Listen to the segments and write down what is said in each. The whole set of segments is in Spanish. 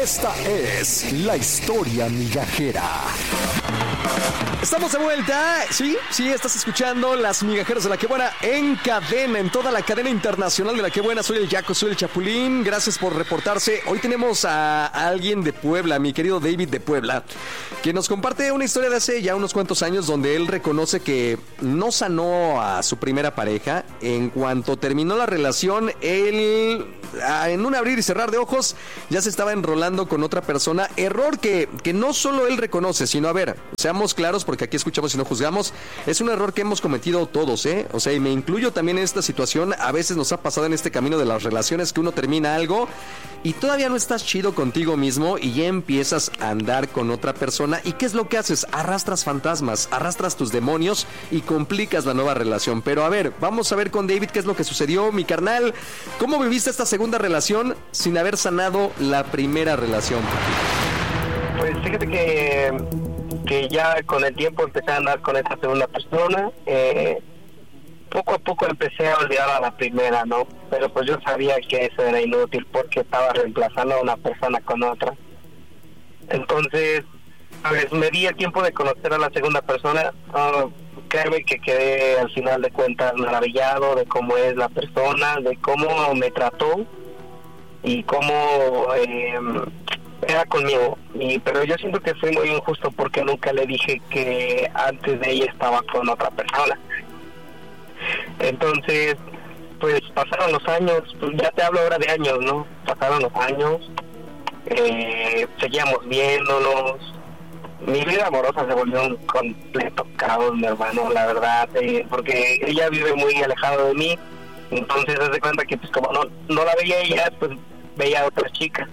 Esta es la historia migajera. Estamos de vuelta, sí, estás escuchando Las Migajeras de La Que Buena en cadena, en toda la cadena internacional de La Que Buena. Soy el Yaco, soy el Chapulín, gracias por reportarse. Hoy tenemos a alguien de Puebla, mi querido David de Puebla, que nos comparte una historia de hace ya unos cuantos años donde él reconoce que no sanó a su primera pareja. En cuanto terminó la relación, él, en un abrir y cerrar de ojos, ya se estaba enrolando con otra persona. Error que no solo él reconoce, sino, a ver, seamos claros, porque aquí escuchamos y no juzgamos, es un error que hemos cometido todos, o sea, y me incluyo también en esta situación. A veces nos ha pasado en este camino de las relaciones que uno termina algo y todavía no estás chido contigo mismo y ya empiezas a andar con otra persona. ¿Y qué es lo que haces? Arrastras fantasmas, arrastras tus demonios y complicas la nueva relación. Pero a ver, vamos a ver con David qué es lo que sucedió, mi carnal. ¿Cómo viviste esta segunda relación sin haber sanado la primera relación? Pues fíjate que ya con el tiempo empecé a andar con esta segunda persona. Poco a poco empecé a olvidar a la primera, ¿no? Pero pues yo sabía que eso era inútil porque estaba reemplazando a una persona con otra. Entonces, pues me di el tiempo de conocer a la segunda persona. Créeme que quedé al final de cuentas maravillado de cómo es la persona, de cómo me trató y cómo era conmigo. Pero yo siento que fui muy injusto porque nunca le dije que antes de ella estaba con otra persona. Entonces, pues pasaron los años, pues ya te hablo ahora de años, ¿no? Pasaron los años, seguíamos viéndonos. Mi vida amorosa se volvió un completo caos, mi hermano, la verdad, porque ella vive muy alejada de mí. Entonces, haz de cuenta que pues como no la veía ella, pues veía a otras chicas.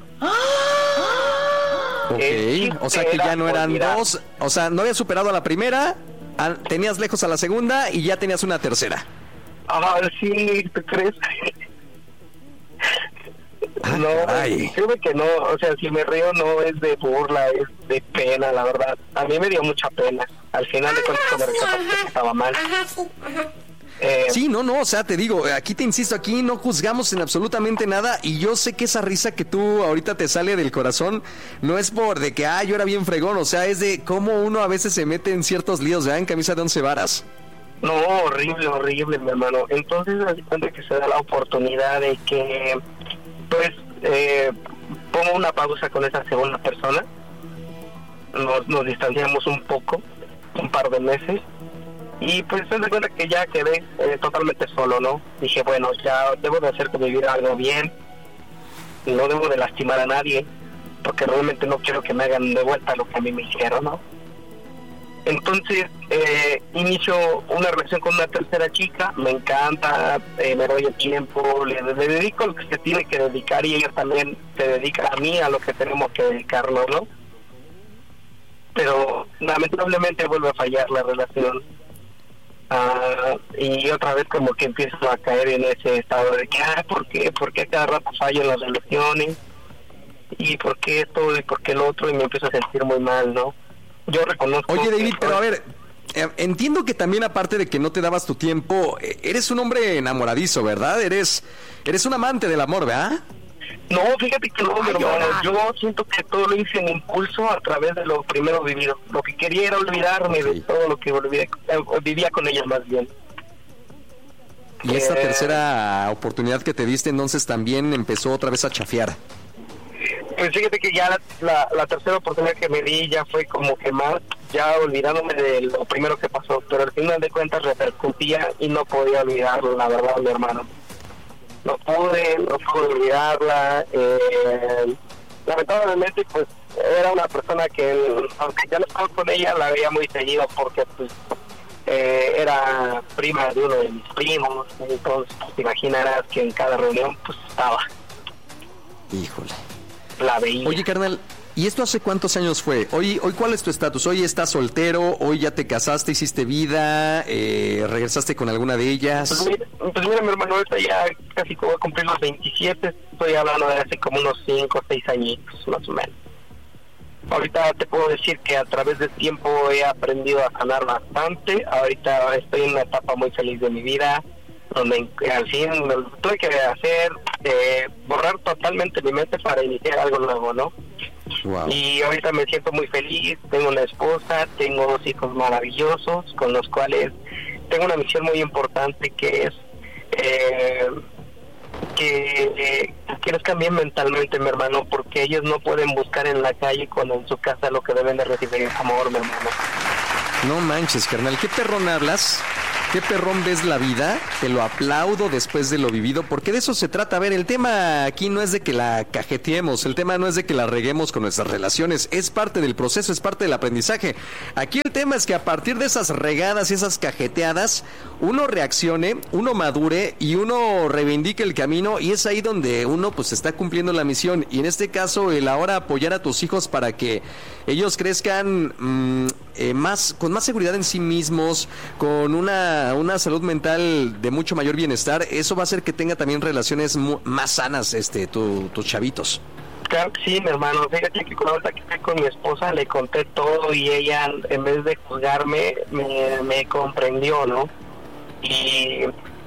Ok, o sea que ya no eran dos, o sea, no había superado a la primera, tenías lejos a la segunda y ya tenías una tercera. Sí, ¿tú crees? No, creo que no, o sea, si me río no es de burla, es de pena, la verdad. A mí me dio mucha pena, al final de cuentas me recapacité que estaba mal. Sí, no, o sea, te digo, aquí te insisto, aquí no juzgamos en absolutamente nada y yo sé que esa risa que tú ahorita te sale del corazón no es por de que, yo era bien fregón, o sea, es de cómo uno a veces se mete en ciertos líos, ¿verdad? En camisa de 11 varas. No, horrible, mi hermano. Entonces me di cuenta que se da la oportunidad de que, pues, pongo una pausa con esa segunda persona, nos distanciamos un poco, un par de meses. Y pues se da cuenta que ya quedé totalmente solo, ¿no? Dije, bueno, ya debo de hacer que mi vida algo bien, no debo de lastimar a nadie, porque realmente no quiero que me hagan de vuelta lo que a mí me hicieron, ¿no? Entonces, inicio una relación con una tercera chica, me encanta, me doy el tiempo, le dedico lo que se tiene que dedicar y ella también se dedica a mí, a lo que tenemos que dedicarnos, ¿no? Pero lamentablemente vuelve a fallar la relación. Y otra vez como que empiezo a caer en ese estado de que ¿por qué cada rato fallo en las relaciones? ¿Y por qué esto? ¿Y por qué el otro? Y me empiezo a sentir muy mal, ¿no? Yo reconozco... Oye, David, pero a ver, entiendo que también aparte de que no te dabas tu tiempo, eres un hombre enamoradizo, ¿verdad? Eres un amante del amor, ¿verdad? No, fíjate que no, mi hermano. Yo siento que todo lo hice en impulso a través de lo primero vivido. Lo que quería era olvidarme de todo lo que vivía con ella más bien. Y esta tercera oportunidad que te diste entonces también empezó otra vez a chafear. Pues fíjate que ya la tercera oportunidad que me di ya fue como que más, ya olvidándome de lo primero que pasó, pero al final de cuentas repercutía y no podía olvidarlo, la verdad, mi hermano. No pude olvidarla. Lamentablemente, pues era una persona que, aunque ya no estaba con ella, la veía muy seguido porque pues era prima de uno de mis primos. Entonces, pues, te imaginarás que en cada reunión pues estaba. Híjole. La veía. Oye, carnal, ¿y esto hace cuántos años fue? Hoy ¿cuál es tu estatus? ¿Hoy estás soltero? ¿Hoy ya te casaste, hiciste vida? ¿Regresaste con alguna de ellas? Pues mira, mi hermano, ahorita ya casi voy a cumplir los 27. Estoy hablando de hace como unos 5 o 6 añitos, más o menos. Ahorita te puedo decir que a través del tiempo he aprendido a sanar bastante. Ahorita estoy en una etapa muy feliz de mi vida. donde al fin tuve que hacer, borrar totalmente mi mente para iniciar algo nuevo, ¿no? Wow. Y ahorita me siento muy feliz, tengo una esposa, tengo 2 hijos maravillosos con los cuales tengo una misión muy importante que es que crezcan bien mentalmente, mi hermano, porque ellos no pueden buscar en la calle cuando en su casa lo que deben de recibir es amor, mi hermano. No manches, carnal, ¿qué perrón hablas? ¿Qué perrón ves la vida? Te lo aplaudo después de lo vivido, porque de eso se trata. A ver, el tema aquí no es de que la cajeteemos, el tema no es de que la reguemos con nuestras relaciones, es parte del proceso, es parte del aprendizaje. Aquí el tema es que a partir de esas regadas y esas cajeteadas, uno reaccione, uno madure y uno reivindique el camino, y es ahí donde uno pues está cumpliendo la misión. Y en este caso, el ahora apoyar a tus hijos para que ellos crezcan con más seguridad en sí mismos, con una salud mental de mucho mayor bienestar, eso va a hacer que tenga también relaciones más sanas tus chavitos. Claro que sí, mi hermano. Fíjate que ahorita que estoy con mi esposa le conté todo y ella, en vez de juzgarme, me comprendió, ¿no? Y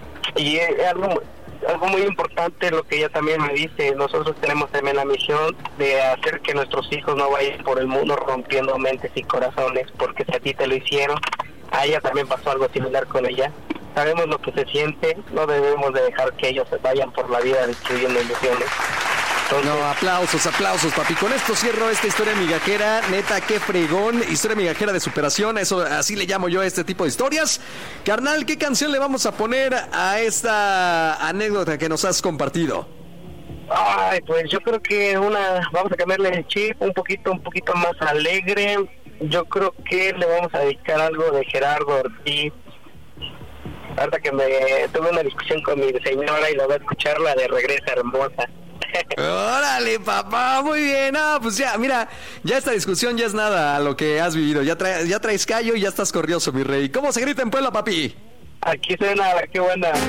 algo muy importante lo que ella también me dice, nosotros tenemos también la misión de hacer que nuestros hijos no vayan por el mundo rompiendo mentes y corazones, porque si a ti te lo hicieron, a ella también pasó algo similar con ella. Sabemos lo que se siente, no debemos de dejar que ellos se vayan por la vida destruyendo ilusiones. Entonces, no, aplausos, papi. Con esto cierro esta historia migajera. Neta, qué fregón. Historia migajera de superación. Eso, así le llamo yo a este tipo de historias. Carnal, ¿qué canción le vamos a poner a esta anécdota que nos has compartido? Ay, pues yo creo que vamos a cambiarle el chip un poquito más alegre. Yo creo que le vamos a dedicar algo de Gerardo Ortiz. Ahorita que tuve una discusión con mi señora y la voy a escuchar, la de Regresa Hermosa. Órale, papá, muy bien. Pues ya, mira, ya esta discusión ya es nada a lo que has vivido. Ya traes callo y ya estás corrioso, mi rey. ¿Cómo se grita en Puebla, papi? Aquí suena, qué buena.